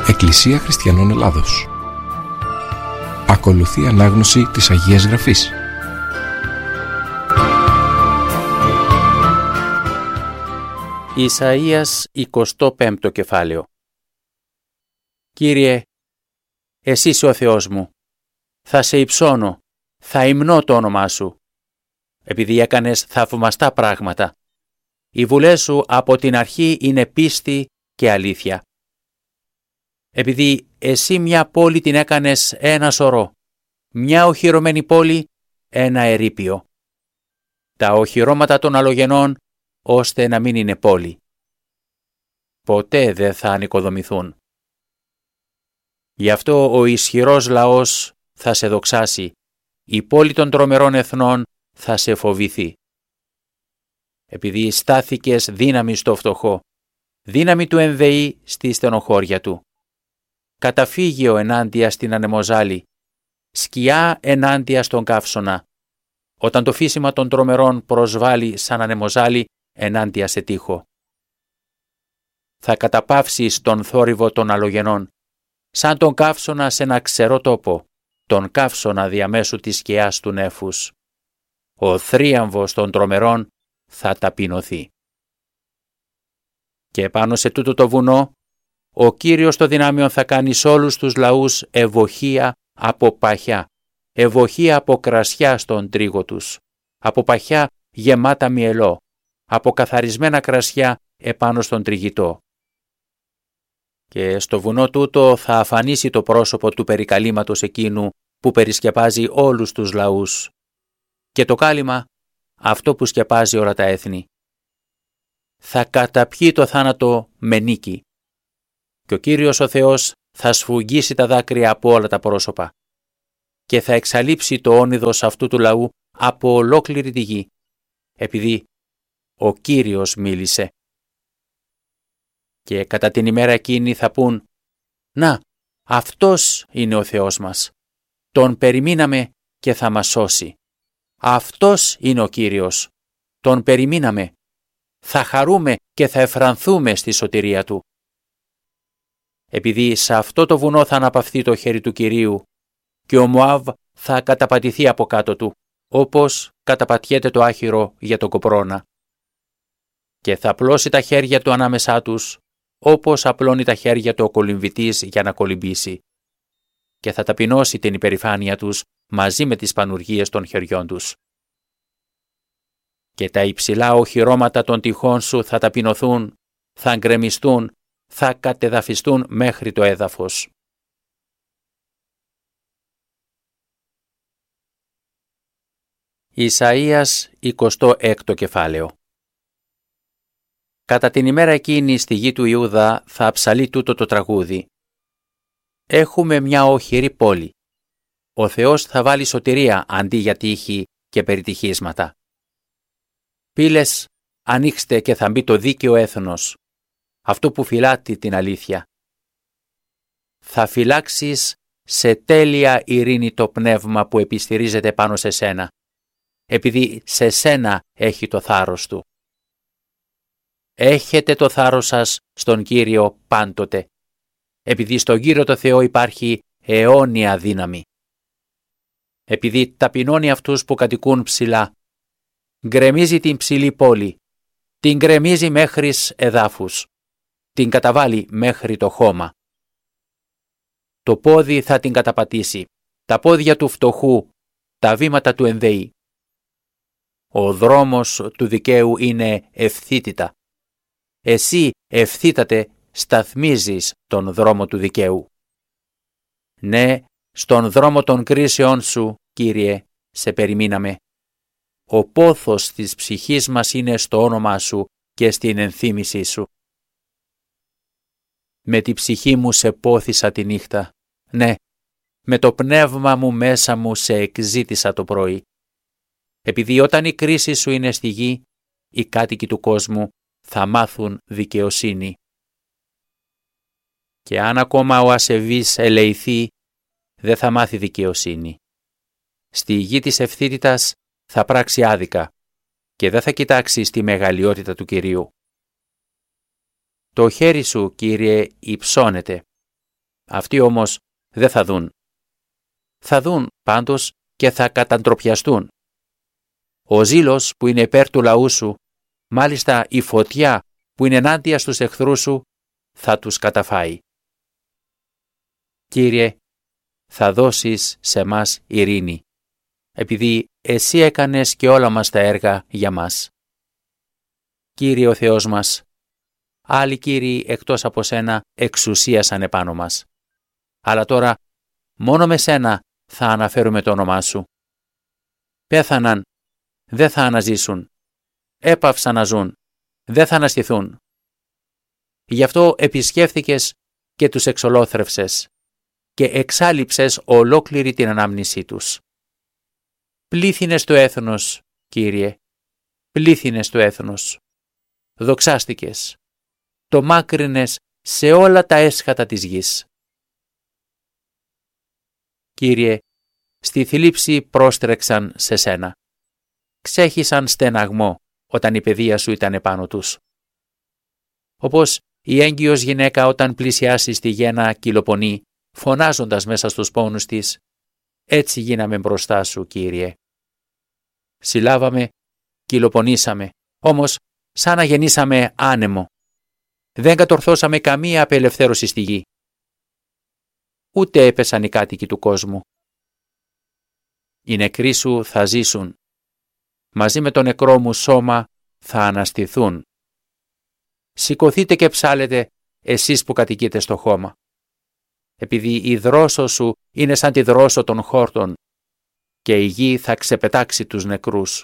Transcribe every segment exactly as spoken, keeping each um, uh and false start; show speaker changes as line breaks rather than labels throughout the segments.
Εκκλησία Χριστιανών Ελλάδος. Ακολουθεί ανάγνωση της Αγίας Γραφής.
Ισαΐας εικοστό πέμπτο κεφάλαιο. Κύριε, εσύ είσαι ο Θεός μου. Θα σε υψώνω, θα υμνώ το όνομά σου, επειδή έκανες θαυμαστά πράγματα. Οι βουλές σου από την αρχή είναι πίστη και αλήθεια. Επειδή εσύ μια πόλη την έκανες ένα σωρό, μια οχυρωμένη πόλη ένα ερείπιο. Τα οχυρώματα των αλλογενών ώστε να μην είναι πόλη. Ποτέ δεν θα ανοικοδομηθούν. Γι' αυτό ο ισχυρός λαός θα σε δοξάσει, η πόλη των τρομερών εθνών θα σε φοβηθεί. Επειδή στάθηκες δύναμη στο φτωχό, δύναμη του ενδεεί στη στενοχώρια του. Καταφύγιο ενάντια στην ανεμοζάλη, σκιά ενάντια στον καύσωνα, όταν το φύσιμα των τρομερών προσβάλλει σαν ανεμοζάλη ενάντια σε τείχο. Θα καταπαύσεις τον θόρυβο των αλλογενών, σαν τον καύσωνα σε ένα ξερό τόπο, τον καύσωνα διαμέσου της σκιάς του νέφους. Ο θρίαμβος των τρομερών θα ταπεινωθεί. Και πάνω σε τούτο το βουνό, ο Κύριος των δυνάμεων θα κάνει σ' όλους τους λαούς ευωχία από παχιά, ευωχία από κρασιά στον τρίγο τους, από παχιά γεμάτα μυελό, από καθαρισμένα κρασιά επάνω στον τριγητό. Και στο βουνό τούτο θα αφανίσει το πρόσωπο του περικαλήματος εκείνου που περισκεπάζει όλους τους λαούς, και το κάλυμα αυτό που σκεπάζει όλα τα έθνη. Θα καταπιεί το θάνατο με νίκη, και ο Κύριος ο Θεός θα σφουγγίσει τα δάκρυα από όλα τα πρόσωπα και θα εξαλείψει το όνειδος αυτού του λαού από ολόκληρη τη γη, επειδή ο Κύριος μίλησε. Και κατά την ημέρα εκείνη θα πούν, «Να, αυτός είναι ο Θεός μας. Τον περιμείναμε και θα μας σώσει. Αυτός είναι ο Κύριος. Τον περιμείναμε. Θα χαρούμε και θα εφρανθούμε στη σωτηρία Του». Επειδή σε αυτό το βουνό θα αναπαυθεί το χέρι του Κυρίου και ο Μωάβ θα καταπατηθεί από κάτω του, όπως καταπατιέται το άχυρο για τον κοπρώνα. Και θα απλώσει τα χέρια του ανάμεσά τους, όπως απλώνει τα χέρια του ο κολυμβητής για να κολυμπήσει. Και θα ταπεινώσει την υπερηφάνεια τους μαζί με τις πανουργίες των χεριών τους. Και τα υψηλά οχυρώματα των τυχών σου θα ταπεινωθούν, θα γκρεμιστούν, θα κατεδαφιστούν μέχρι το έδαφος. Ισαΐας εικοστό έκτο κεφάλαιο. Κατά την ημέρα εκείνη στη γη του Ιούδα θα ψαλεί τούτο το τραγούδι. Έχουμε μια οχυρή πόλη. Ο Θεός θα βάλει σωτηρία αντί για τύχη και περιτυχίσματα. Πύλες, ανοίξτε και θα μπει το δίκαιο έθνος, αυτό που φυλάττει την αλήθεια. Θα φυλάξεις σε τέλεια ειρήνη το πνεύμα που επιστηρίζεται πάνω σε σένα, επειδή σε σένα έχει το θάρρος του. Έχετε το θάρρος σας στον Κύριο πάντοτε, επειδή στον Κύριο το Θεό υπάρχει αιώνια δύναμη. Επειδή ταπεινώνει αυτούς που κατοικούν ψηλά, γκρεμίζει την ψηλή πόλη, την γκρεμίζει μέχρις εδάφους, την καταβάλει μέχρι το χώμα. Το πόδι θα την καταπατήσει, τα πόδια του φτωχού, τα βήματα του ενδεεί. Ο δρόμος του δικαίου είναι ευθύτητα. Εσύ ευθύτατε σταθμίζεις τον δρόμο του δικαίου. Ναι, στον δρόμο των κρίσεών σου, Κύριε, σε περιμείναμε. Ο πόθος της ψυχής μας είναι στο όνομά σου και στην ενθύμησή σου. Με τη ψυχή μου σε πόθησα τη νύχτα. Ναι, με το πνεύμα μου μέσα μου σε εκζήτησα το πρωί. Επειδή όταν η κρίση σου είναι στη γη, οι κάτοικοι του κόσμου θα μάθουν δικαιοσύνη. Και αν ακόμα ο ασεβής ελεηθεί, δεν θα μάθει δικαιοσύνη. Στη γη της ευθύτητας θα πράξει άδικα και δεν θα κοιτάξει στη μεγαλειότητα του Κυρίου. Το χέρι σου, Κύριε, υψώνεται. Αυτοί όμως δεν θα δουν. Θα δουν πάντως και θα καταντροπιαστούν. Ο ζήλος που είναι υπέρ του λαού σου, μάλιστα η φωτιά που είναι ενάντια στους εχθρούς σου, θα τους καταφάει. Κύριε, θα δώσεις σε μας ειρήνη, επειδή Εσύ έκανες και όλα μας τα έργα για μας. Κύριε ο Θεός μας, άλλοι κύριοι εκτός από Σένα εξουσίασαν επάνω μας. Αλλά τώρα μόνο με Σένα θα αναφέρουμε το όνομά Σου. Πέθαναν, δεν θα αναζήσουν. Έπαυσαν να ζουν, δεν θα αναστηθούν. Γι' αυτό επισκέφθηκες και τους εξολόθρευσες και εξάλειψες ολόκληρη την ανάμνησή τους. Πλήθυνες το έθνος, Κύριε, πλήθυνες το έθνος. Δοξάστηκες, το μάκρυνες σε όλα τα έσχατα της γης. Κύριε, στη θλίψη πρόστρεξαν σε Σένα. Ξέχυσαν στεναγμό όταν η παιδεία Σου ήταν επάνω τους. Όπως η έγκυος γυναίκα όταν πλησιάσει στη γέννα κυλοπονεί, φωνάζοντας μέσα στους πόνους της, έτσι γίναμε μπροστά Σου, Κύριε. Συλλάβαμε, κυλοπονήσαμε, όμως σαν να γεννήσαμε άνεμο. Δεν κατορθώσαμε καμία απελευθέρωση στη γη. Ούτε έπεσαν οι κάτοικοι του κόσμου. Οι νεκροί Σου θα ζήσουν. Μαζί με το νεκρό μου σώμα θα αναστηθούν. Σηκωθείτε και ψάλετε εσείς που κατοικείτε στο χώμα. Επειδή η δρόσο Σου είναι σαν τη δρόσο των χόρτων και η γη θα ξεπετάξει τους νεκρούς.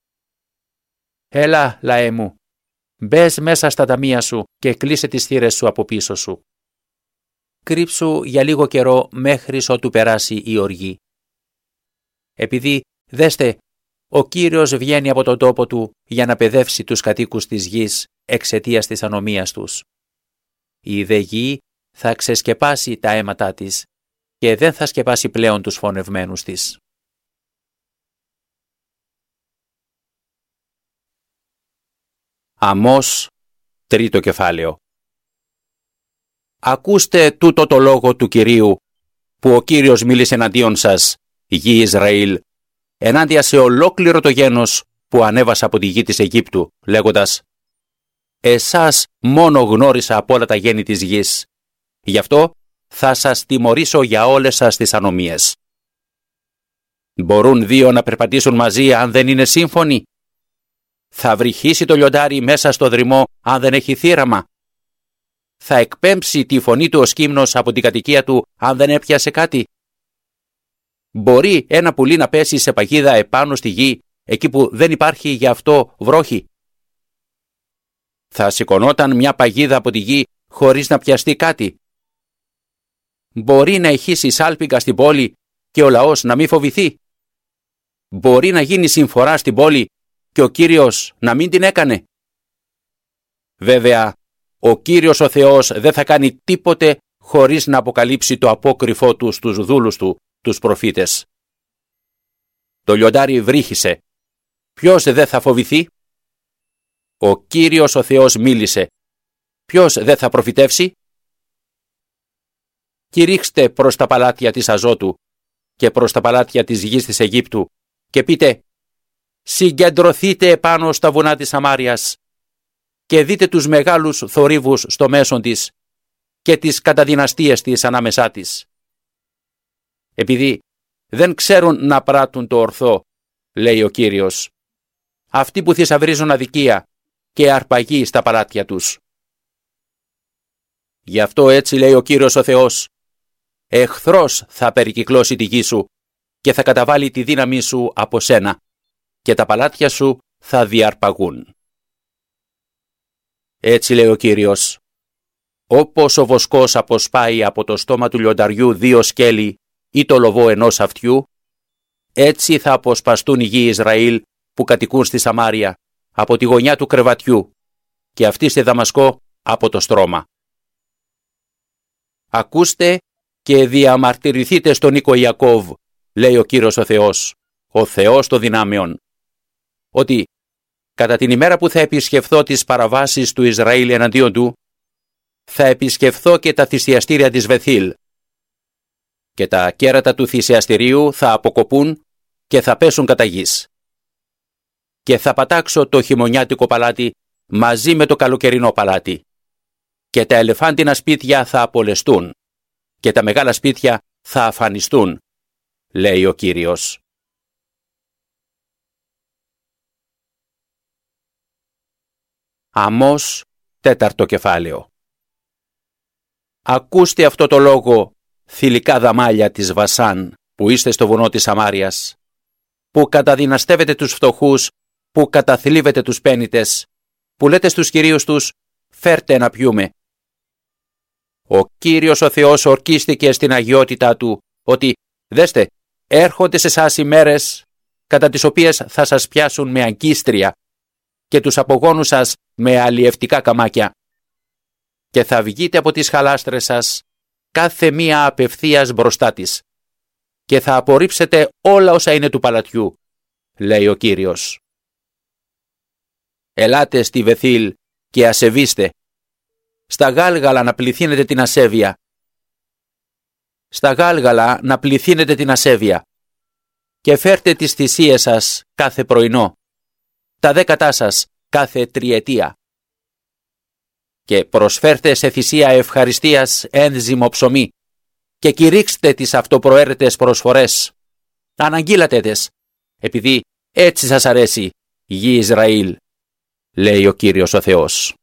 Έλα, λαέ μου, μπες μέσα στα ταμεία Σου και κλείσε τις θύρες Σου από πίσω Σου. Κρύψου για λίγο καιρό μέχρις ότου περάσει η οργή. Επειδή, δέστε, ο Κύριος βγαίνει από τον τόπο Του για να παιδεύσει τους κατοίκους της γης εξαιτίας της ανομίας τους. Η δε γη θα ξεσκεπάσει τα αίματά της και δεν θα σκεπάσει πλέον τους φωνευμένους της. Αμώς, τρίτο κεφάλαιο. Ακούστε τούτο το λόγο του Κυρίου, που ο Κύριος μίλησε εναντίον σας, γη Ισραήλ, ενάντια σε ολόκληρο το γένος που ανέβασα από τη γη της Αιγύπτου, λέγοντας «Εσάς μόνο γνώρισα από όλα τα γέννη της γης, γι' αυτό θα σας τιμωρήσω για όλες σας τις ανομίες». Μπορούν δύο να περπατήσουν μαζί αν δεν είναι σύμφωνοι? Θα βρυχήσει το λιοντάρι μέσα στο δρυμό αν δεν έχει θύραμα? Θα εκπέμψει τη φωνή του ο σκύμνος από την κατοικία του αν δεν έπιασε κάτι? Μπορεί ένα πουλί να πέσει σε παγίδα επάνω στη γη, εκεί που δεν υπάρχει γι' αυτό βρόχη? Θα σηκωνόταν μια παγίδα από τη γη χωρίς να πιαστεί κάτι? Μπορεί να ηχήσει σάλπιγγα στην πόλη και ο λαός να μην φοβηθεί? Μπορεί να γίνει συμφορά στην πόλη και ο Κύριος να μην την έκανε? Βέβαια, ο Κύριος ο Θεός δεν θα κάνει τίποτε χωρίς να αποκαλύψει το απόκρυφό Του στους δούλους Του, τους προφήτες. Το λιοντάρι βρύχησε. Ποιος δεν θα φοβηθεί? Ο Κύριος ο Θεός μίλησε. Ποιος δεν θα προφητεύσει? Κηρύξτε προς τα παλάτια της Αζώτου και προς τα παλάτια της γης της Αιγύπτου και πείτε «Συγκεντρωθείτε επάνω στα βουνά της Σαμάριας και δείτε τους μεγάλους θορύβους στο μέσον της και τις καταδυναστείες της ανάμεσά της. Επειδή δεν ξέρουν να πράττουν το ορθό, λέει ο Κύριος, αυτοί που θησαυρίζουν αδικία και αρπαγή στα παλάτια τους. Γι' αυτό έτσι λέει ο Κύριος ο Θεός, εχθρός θα περικυκλώσει τη γη σου και θα καταβάλει τη δύναμή σου από σένα και τα παλάτια σου θα διαρπαγούν. Έτσι λέει ο Κύριος, όπως ο βοσκός αποσπάει από το στόμα του λιονταριού δύο σκέλη ή το λοβό ενός αυτιού, έτσι θα αποσπαστούν οι γη Ισραήλ που κατοικούν στη Σαμάρια από τη γωνιά του κρεβατιού και αυτοί στη Δαμασκό από το στρώμα. Ακούστε και διαμαρτυρηθείτε στον οίκο Ιακώβ, λέει ο Κύριος ο Θεός, ο Θεός των δυνάμεων, ότι κατά την ημέρα που θα επισκεφθώ τις παραβάσεις του Ισραήλ εναντίον του, θα επισκεφθώ και τα θυσιαστήρια της Βεθήλ και τα κέρατα του θυσιαστηρίου θα αποκοπούν και θα πέσουν κατά γης. Και θα πατάξω το χειμωνιάτικο παλάτι μαζί με το καλοκαιρινό παλάτι. Και τα ελεφάντινα σπίτια θα απολεστούν και τα μεγάλα σπίτια θα αφανιστούν, λέει ο Κύριος. Αμώς, τέταρτο κεφάλαιο. Ακούστε αυτό το λόγο, θηλυκά δαμάλια της Βασάν, που είστε στο βουνό της Σαμάριας, που καταδυναστεύετε τους φτωχούς, που καταθλίβετε τους πένητες, που λέτε στους κυρίους τους, φέρτε να πιούμε. Ο Κύριος ο Θεός ορκίστηκε στην αγιότητά του, ότι, δέστε, έρχονται σε εσάς ημέρες, κατά τις οποίες θα σας πιάσουν με αγκίστρια και τους απογόνους σας με αλλιευτικά καμάκια. Και θα βγείτε από τις χαλάστρες σας, κάθε μία απευθείας μπροστά της, και θα απορρίψετε όλα όσα είναι του παλατιού, λέει ο Κύριος. Ελάτε στη Βεθήλ και ασεβήστε, στα Γάλγαλα να πληθύνετε την ασέβεια. Στα Γάλγαλα να πληθύνετε την ασέβεια. Και φέρτε τις θυσίες σας κάθε πρωινό, τα δέκατά σας κάθε τριετία. Και προσφέρτε σε θυσία ευχαριστίας ένζυμο ψωμί και κηρύξτε τις αυτοπροαίρετες προσφορές. Αναγγείλατε τες, επειδή έτσι σας αρέσει, γη Ισραήλ, λέει ο Κύριος ο Θεός.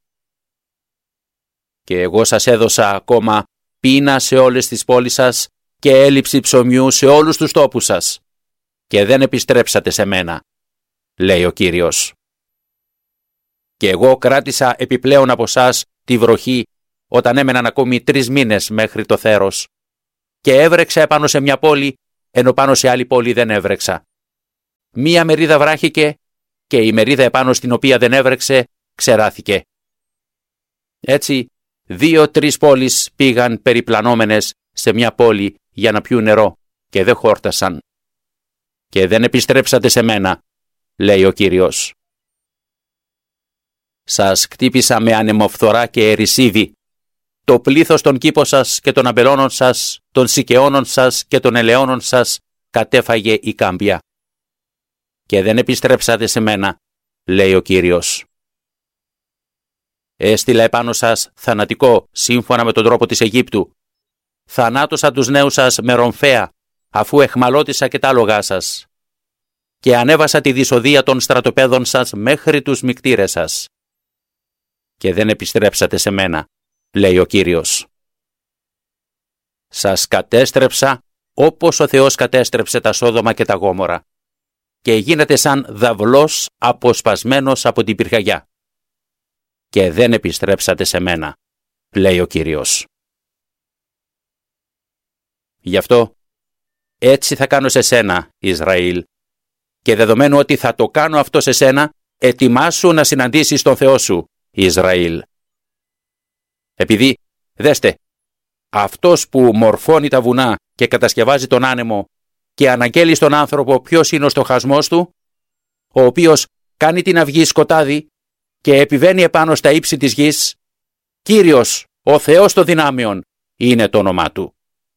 Και εγώ σας έδωσα ακόμα πείνα σε όλες τις πόλεις σας και έλλειψη ψωμιού σε όλους τους τόπους σας, και δεν επιστρέψατε σε μένα, λέει ο Κύριος. Και εγώ κράτησα επιπλέον από σας τη βροχή όταν έμεναν ακόμη τρεις μήνες μέχρι το θέρος, και έβρεξα επάνω σε μια πόλη, ενώ πάνω σε άλλη πόλη δεν έβρεξα. Μία μερίδα βράχηκε και η μερίδα επάνω στην οποία δεν έβρεξε ξεράθηκε. Έτσι, δύο-τρεις πόλεις πήγαν περιπλανόμενες σε μια πόλη για να πιούν νερό και δεν χόρτασαν. Και δεν επιστρέψατε σε μένα, λέει ο Κύριος. Σας κτύπησα με ανεμοφθορά και ερησίδι. Το πλήθος των κήπων σας και των αμπελώνων σας, των σικαιώνων σας και των ελαιώνων σας κατέφαγε η κάμπια. Και δεν επιστρέψατε σε μένα, λέει ο Κύριος. Έστειλα επάνω σας θανατικό σύμφωνα με τον τρόπο της Αιγύπτου. Θανάτωσα τους νέους σας με ρομφαία, αφού εχμαλώτησα και τα άλογά σας. Και ανέβασα τη δυσοδεία των στρατοπέδων σας μέχρι τους μικτήρες σας. Και δεν επιστρέψατε σε μένα, λέει ο Κύριος. Σας κατέστρεψα όπως ο Θεός κατέστρεψε τα Σόδομα και τα Γόμορα, και γίνατε σαν δαυλός αποσπασμένος από την πυρκαγιά. Και δεν επιστρέψατε σε μένα, λέει ο Κύριος. Γι' αυτό έτσι θα κάνω σε σένα, Ισραήλ, και δεδομένου ότι θα το κάνω αυτό σε σένα, ετοιμάσου να συναντήσεις τον Θεό σου, Ισραήλ. Επειδή, δέστε, αυτός που μορφώνει τα βουνά και κατασκευάζει τον άνεμο και αναγγέλει στον άνθρωπο ποιος είναι ο στοχασμός του, ο οποίος κάνει την αυγή σκοτάδι και επιβαίνει επάνω στα ύψη της γης, Κύριος, ο Θεός των δυνάμεων, είναι το όνομά του.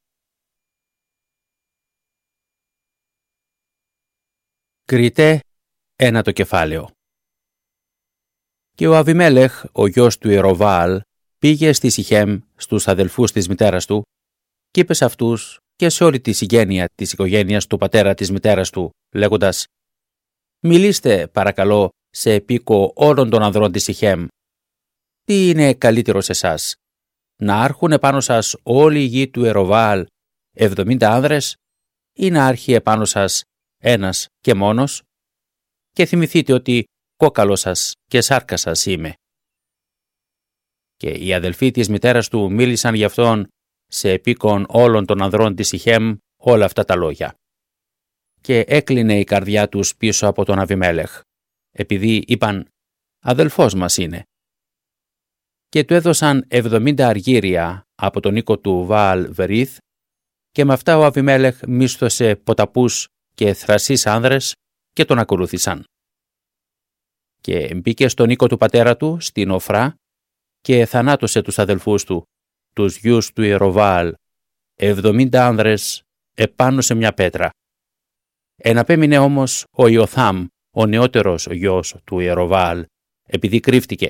Κριτέ, ένατο κεφάλαιο. Και ο Αβιμέλεχ, ο γιος του Ιεροβαάλ, πήγε στη Σιχέμ στους αδελφούς της μητέρας του και είπε σε αυτούς και σε όλη τη συγγένεια της οικογένειας του πατέρα της μητέρας του, λέγοντας: «Μιλήστε, παρακαλώ, σε επίκο όλων των ανδρών της Σιχέμ. Τι είναι καλύτερο σε εσάς, να άρχουν επάνω σας όλη η γη του Ιεροβαάλ εβδομήντα άνδρες, ή να άρχει επάνω σας ένας και μόνος? Και θυμηθείτε ότι κόκαλο σας και σάρκα σας είμαι». Και οι αδελφοί της μητέρας του μίλησαν γι' αυτόν σε επίκον όλων των ανδρών της Σιχέμ όλα αυτά τα λόγια. Και έκλεινε η καρδιά τους πίσω από τον Αβιμέλεχ, επειδή είπαν «Αδελφός μας είναι». Και του έδωσαν εβδομήντα αργύρια από τον οίκο του Βαάλ Βερίθ, και με αυτά ο Αβιμέλεχ μίσθωσε ποταπούς και θρασείς άνδρες και τον ακολούθησαν. Και μπήκε στον οίκο του πατέρα του, στην Οφρά, και θανάτωσε τους αδελφούς του, τους γιους του Ιεροβαάλ, εβδομήντα άνδρες επάνω σε μια πέτρα. Εναπέμεινε όμως ο Ιωθάμ, ο νεότερος γιος του Ιεροβαάλ, επειδή κρύφτηκε.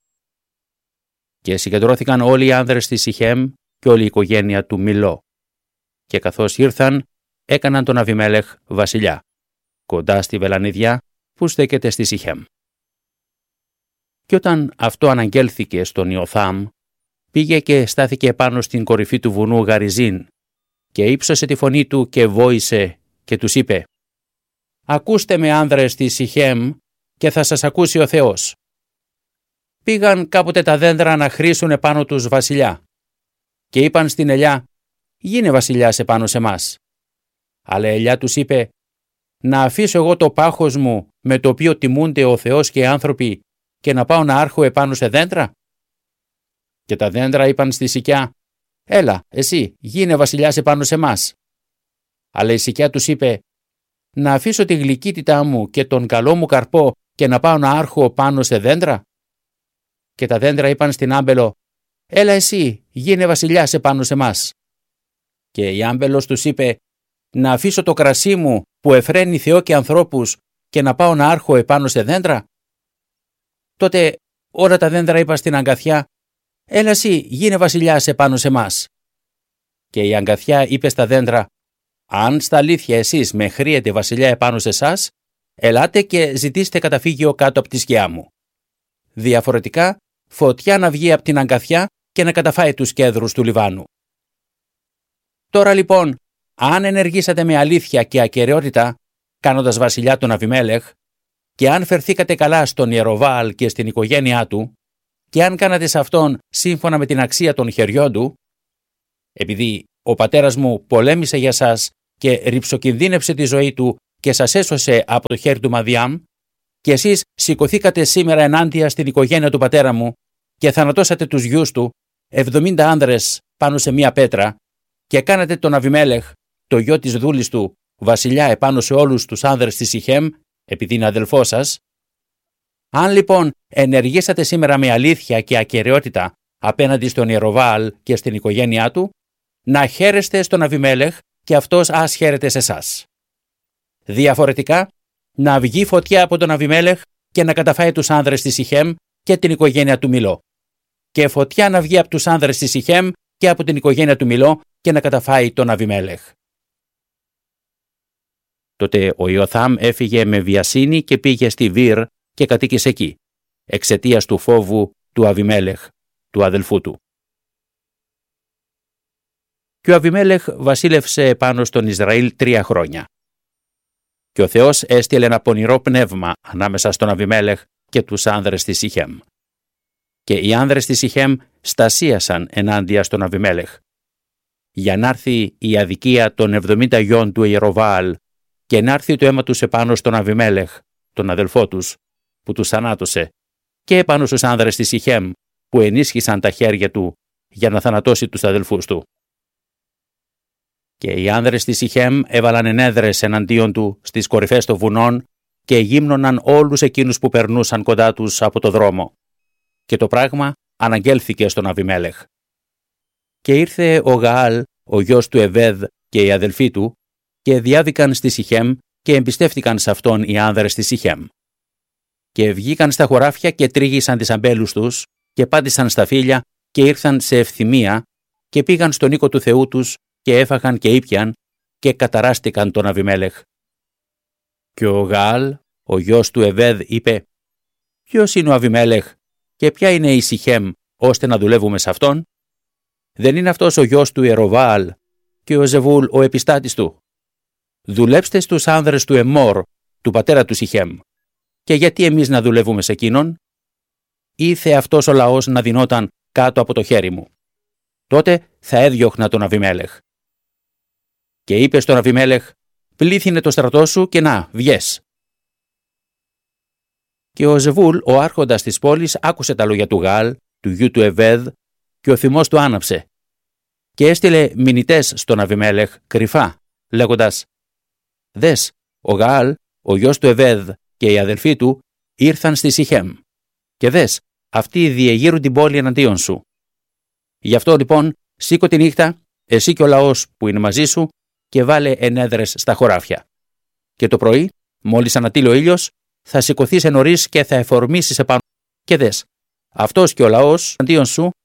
Και συγκεντρώθηκαν όλοι οι άνδρες της Σιχέμ και όλη η οικογένεια του Μιλώ. Και καθώς ήρθαν, έκαναν τον Αβιμέλεχ βασιλιά, κοντά στη βελανίδια που στέκεται στη Σιχέμ. Και όταν αυτό αναγγέλθηκε στον Ιωθάμ, πήγε και στάθηκε πάνω στην κορυφή του βουνού Γαριζίν και ύψωσε τη φωνή του και βόησε και τους είπε: «Ακούστε με, άνδρες της Σιχέμ, και θα σας ακούσει ο Θεός. Πήγαν κάποτε τα δέντρα να χρήσουν επάνω τους βασιλιά και είπαν στην ελιά: γίνε βασιλιάς επάνω σε μας. Αλλά η ελιά τους είπε: να αφήσω εγώ το πάχος μου με το οποίο τιμούνται ο Θεός και οι άνθρωποι και να πάω να άρχω επάνω σε δέντρα. Και τα δέντρα είπαν στη σικιά: έλα, εσύ, γίνε βασιλιάς επάνω σε μας. Αλλά η σικιά τους είπε: να αφήσω τη γλυκύτητά μου και τον καλό μου καρπό και να πάω να άρχω πάνω σε δέντρα. Και τα δέντρα είπαν στην άμπελο: έλα εσύ, γίνε βασιλιάς επάνω σε μας. Και η άμπελος τους είπε: να αφήσω το κρασί μου που εφραίνει Θεό και ανθρώπους και να πάω να άρχω επάνω σε δέντρα. Τότε όλα τα δέντρα είπαν στην αγκαθιά: έλα εσύ, γίνε βασιλιάς επάνω σε μας. Και η αγκαθιά είπε στα δέντρα: αν στα αλήθεια εσείς με χρείετε βασιλιά επάνω σε εσάς, ελάτε και ζητήστε καταφύγιο κάτω από τη σκιά μου. Διαφορετικά, φωτιά να βγει από την αγκαθιά και να καταφάει τους κέδρους του Λιβάνου. Τώρα λοιπόν, αν ενεργήσατε με αλήθεια και ακεραιότητα, κάνοντας βασιλιά τον Αβιμέλεχ, και αν φερθήκατε καλά στον Ιεροβαάλ και στην οικογένειά του, και αν κάνατε σε αυτόν σύμφωνα με την αξία των χεριών του, επειδή ο πατέρας μου πολέμησε για σας και ρυψοκινδύνευσε τη ζωή του και σας έσωσε από το χέρι του Μαδιάμ, και εσείς σηκωθήκατε σήμερα ενάντια στην οικογένεια του πατέρα μου και θανατώσατε τους γιους του, εβδομήντα άνδρες πάνω σε μία πέτρα, και κάνατε τον Αβιμέλεχ, το γιο της δούλης του, βασιλιά επάνω σε όλους τους άνδρες της Σιχέμ, επειδή είναι αδελφός σας. Αν λοιπόν ενεργήσατε σήμερα με αλήθεια και ακεραιότητα απέναντι στον Ιεροβαάλ και στην οικογένειά του, να χαίρεστε στον Αβιμέλεχ και αυτός ας χαίρεται σε εσάς. Διαφορετικά, να βγει φωτιά από τον Αβιμέλεχ και να καταφάει τους άνδρες της Σιχέμ και την οικογένεια του Μιλώ. Και φωτιά να βγει από τους άνδρες της Σιχέμ και από την οικογένεια του Μιλώ και να καταφάει τον Αβιμέλεχ. Τότε ο Ιωθάμ έφυγε με βιασύνη και πήγε στη Βύρ και κατοίκησε εκεί, εξαιτίας του φόβου του Αβιμέλεχ, του αδελφού του. Και ο Αβιμέλεχ βασίλευσε πάνω στον Ισραήλ τρία χρόνια. Και ο Θεός έστειλε ένα πονηρό πνεύμα ανάμεσα στον Αβιμέλεχ και τους άνδρες της Σιχέμ. Και οι άνδρες της Σιχέμ στασίασαν ενάντια στον Αβιμέλεχ, για να έρθει η αδικία των εβδομήντα γιών του Ιεροβαάλ και να έρθει το αίμα τους επάνω στον Αβιμέλεχ, τον αδελφό τους, που τους θανάτωσε, και επάνω στους άνδρες της Σιχέμ, που ενίσχυσαν τα χέρια του για να θανατώσει τους αδελφούς του. Και οι άνδρες της Σιχέμ έβαλαν ενέδρες εναντίον του στις κορυφές των βουνών και γύμνωναν όλους εκείνους που περνούσαν κοντά τους από το δρόμο. Και το πράγμα αναγγέλθηκε στον Αβιμέλεχ. Και ήρθε ο Γαάλ, ο γιος του Εβέδ και οι αδελφοί του, και διάβηκαν στη Σιχέμ και εμπιστεύτηκαν σε αυτόν οι άνδρες της Σιχέμ. Και βγήκαν στα χωράφια και τρίγησαν τις αμπέλους τους και πάντησαν στα φύλλα και ήρθαν σε ευθυμία και πήγαν στον οίκο του Θεού τους και έφαγαν και ήπιαν και καταράστηκαν τον Αβιμέλεχ. Και ο Γαάλ, ο γιος του Εβέδ, είπε: ποιος είναι ο Αβιμέλεχ και ποια είναι η Σιχέμ ώστε να δουλεύουμε σε αυτόν? Δεν είναι αυτός ο γιος του Ιεροβαάλ και ο Ζεβούλ ο επιστάτης του? Δουλέψτε στους άνδρες του Εμμόρ, του πατέρα του Σιχέμ. Και γιατί εμείς να δουλεύουμε σε εκείνον? Ήθε αυτός ο λαός να δινόταν κάτω από το χέρι μου. Τότε θα έδιωχνα τον Αβιμέλεχ. Και είπε στον Αβιμέλεχ: πλήθυνε το στρατό σου και να, βγες. Και ο Ζεβούλ, ο άρχοντας της πόλης, άκουσε τα λόγια του Γαάλ, του γιου του Εβέδ, και ο θυμός του άναψε. Και έστειλε μηνυτές στον Αβιμέλεχ κρυφά, λέγοντας: δες, ο Γαάλ, ο γιος του Εβέδ και οι αδελφοί του ήρθαν στη Σιχέμ. Και δες, αυτοί διεγείρουν την πόλη εναντίον σου. Γι' αυτό λοιπόν σήκω τη νύχτα εσύ και ο λαός που είναι μαζί σου, και βάλε ενέδρες στα χωράφια. Και το πρωί, μόλις ανατείλει ο ήλιος, θα σηκωθείς νωρίς και θα εφορμήσεις επάνω. Και δες, αυτός και ο λαός αντίον σου